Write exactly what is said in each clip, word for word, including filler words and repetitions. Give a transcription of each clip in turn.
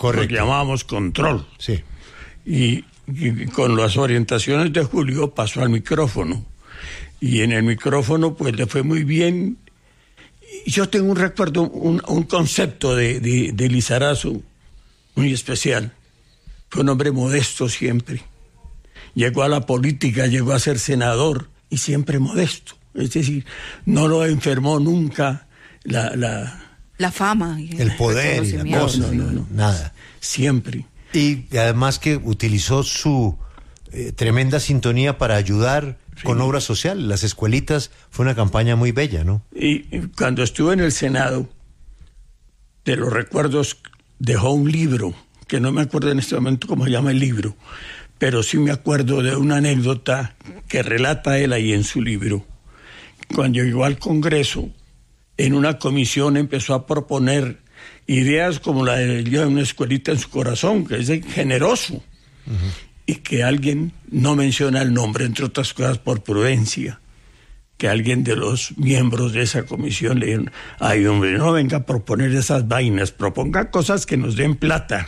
Correcto. Lo que llamábamos control. Sí. Y, y con las orientaciones de Julio pasó al micrófono. Y en el micrófono pues le fue muy bien. Y yo tengo un recuerdo, un, un concepto de, de, de Lizarazo muy especial. Fue un hombre modesto siempre. Llegó a la política, llegó a ser senador y siempre modesto. Es decir, no lo enfermó nunca la... la La fama. El poder y la cosa, no, no, no, nada. Siempre. Y además que utilizó su eh, tremenda sintonía para ayudar sí. con obra social. Las escuelitas fue una campaña muy bella, ¿no? Y, y cuando estuve en el Senado, de los recuerdos, dejó un libro, que no me acuerdo en este momento cómo se llama el libro, pero sí me acuerdo de una anécdota que relata él ahí en su libro. Cuando llegó al Congreso, en una comisión empezó a proponer ideas como la de una escuelita en su corazón, que es generoso, uh-huh. y que alguien no menciona el nombre, entre otras cosas por prudencia, que alguien de los miembros de esa comisión le dijeron, ay hombre, no venga a proponer esas vainas, proponga cosas que nos den plata.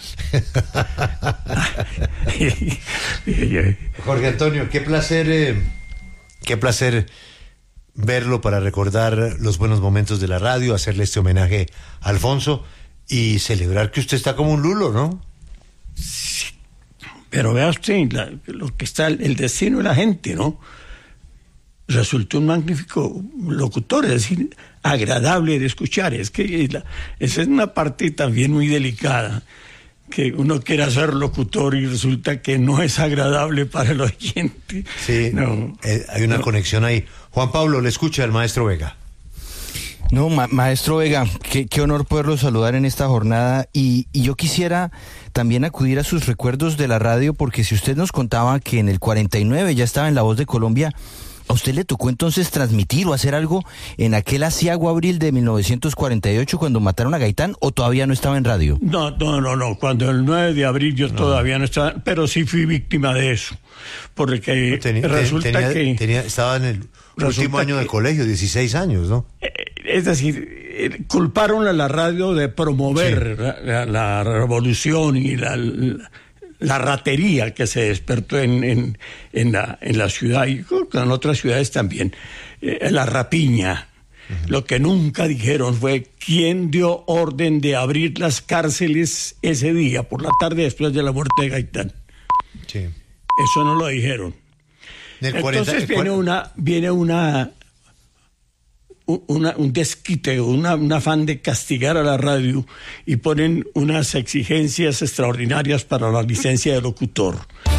Jorge Antonio, qué placer, eh, qué placer verlo para recordar los buenos momentos de la radio, hacerle este homenaje a Alfonso y celebrar que usted está como un lulo, ¿no? Sí, pero vea usted la, lo que está, el destino de la gente, ¿no? Resultó un magnífico locutor, es decir, agradable de escuchar. Es que la, esa es una parte también muy delicada, que uno quiera ser locutor y resulta que no es agradable para el oyente. Sí, no, eh, hay una no. conexión ahí. Juan Pablo, le escucha al maestro Vega. No, ma- maestro Vega, qué, qué honor poderlo saludar en esta jornada y, y yo quisiera también acudir a sus recuerdos de la radio, porque si usted nos contaba que en el cuarenta y nueve ya estaba en La Voz de Colombia, ¿a usted le tocó entonces transmitir o hacer algo en aquel asiago abril de mil novecientos cuarenta y ocho cuando mataron a Gaitán, o todavía no estaba en radio? No, no, no, no. Cuando el nueve de abril yo no. todavía no estaba, pero sí fui víctima de eso. Porque no, tenía, resulta tenía, que... Tenía, estaba en el último año que, de colegio, dieciséis años, ¿no? Es decir, culparon a la radio de promover sí. la, la revolución y la... la la ratería que se despertó en, en, en, la, en la ciudad y en otras ciudades también, eh, la rapiña. Uh-huh. Lo que nunca dijeron fue quién dio orden de abrir las cárceles ese día, por la tarde después de la muerte de Gaitán. Sí. Eso no lo dijeron. Del Entonces cuarenta, viene una... Viene una Una, un desquite, una, un afán de castigar a la radio y ponen unas exigencias extraordinarias para la licencia de locutor.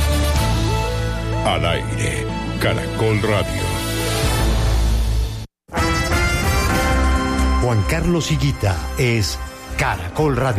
Al aire, Caracol Radio. Juan Carlos Higuita es Caracol Radio.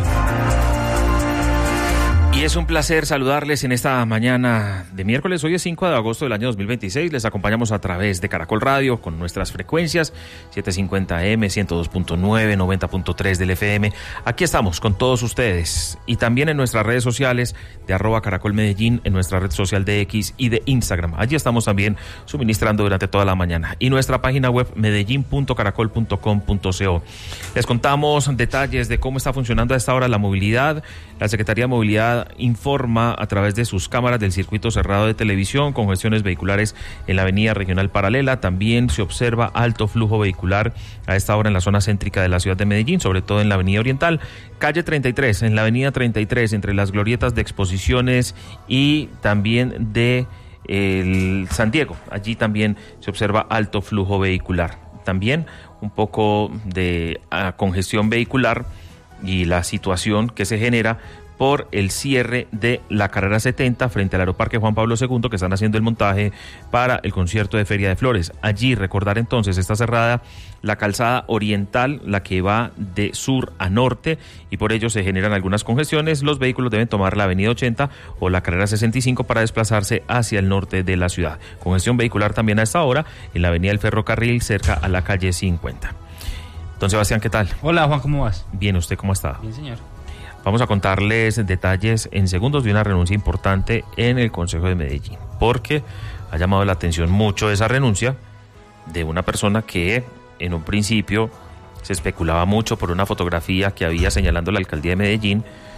Y es un placer saludarles en esta mañana de miércoles. Hoy es cinco de agosto del año dos mil veintiséis. Les acompañamos a través de Caracol Radio con nuestras frecuencias setecientos cincuenta A M, ciento dos punto nueve, noventa punto tres del F M. Aquí estamos con todos ustedes y también en nuestras redes sociales de arroba Caracol Medellín, en nuestra red social de X y de Instagram. Allí estamos también suministrando durante toda la mañana. Y nuestra página web medellín punto caracol punto com punto co. Les contamos detalles de cómo está funcionando a esta hora la movilidad. La Secretaría de Movilidad informa a través de sus cámaras del circuito cerrado de televisión, congestiones vehiculares en la avenida regional paralela. También se observa alto flujo vehicular a esta hora en la zona céntrica de la ciudad de Medellín, sobre todo en la avenida oriental, calle treinta y tres, en la avenida treinta y tres, entre las glorietas de Exposiciones y también de el San Diego. Allí también se observa alto flujo vehicular. También un poco de uh, congestión vehicular y la situación que se genera por el cierre de la carrera setenta frente al Aeroparque Juan Pablo segundo, que están haciendo el montaje para el concierto de Feria de Flores. Allí, recordar entonces, está cerrada la calzada oriental, la que va de sur a norte, y por ello se generan algunas congestiones. Los vehículos deben tomar la avenida ochenta o la carrera sesenta y cinco para desplazarse hacia el norte de la ciudad. Congestión vehicular también a esta hora en la avenida del Ferrocarril, cerca a la calle cincuenta. Don Sebastián, ¿qué tal? Hola, Juan, ¿cómo vas? Bien, ¿usted cómo está? Bien, señor. Vamos a contarles detalles en segundos de una renuncia importante en el Consejo de Medellín, porque ha llamado la atención mucho esa renuncia de una persona que en un principio se especulaba mucho por una fotografía que había señalando la alcaldía de Medellín